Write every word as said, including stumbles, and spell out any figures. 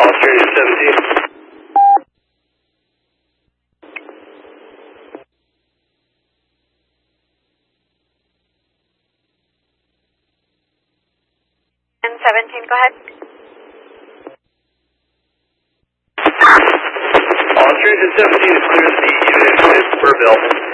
Australia seventeen. And seventeen, go ahead. Australia seventeen is clear to the unit with Burville.